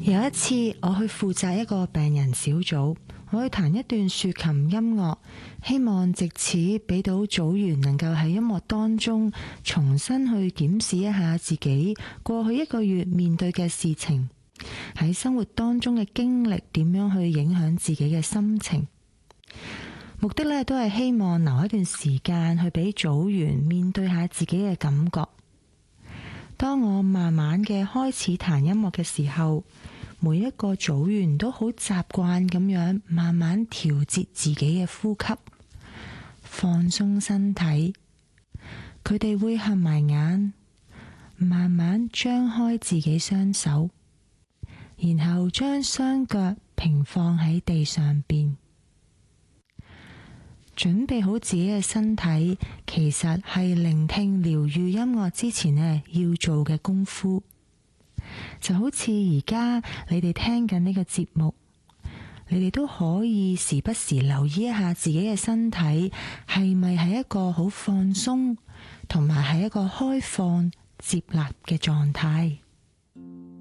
有一次，我去負責一個病人小組，我去彈一段豎琴音樂，希望藉此俾到組員能夠喺音樂當中重新去檢視一下自己過去一個月面對嘅事情，喺生活當中嘅經歷點樣去影響自己嘅心情。目的呢都係希望留一段時間去俾組員面對下自己嘅感覺。當我慢慢嘅開始彈音樂嘅時候，每一個組員都好習慣咁樣慢慢調節自己嘅呼吸，放鬆身體。佢哋會合埋眼，慢慢張開自己雙手，然後將雙腳平放喺地上邊。準備好自己嘅身體，其實係聆聽療癒音樂之前呢要做嘅功夫。就好似而家你哋聽緊呢個節目，你哋都可以時不時留意一下自己嘅身體係咪係一個好放鬆，同埋係一個開放接納嘅狀態。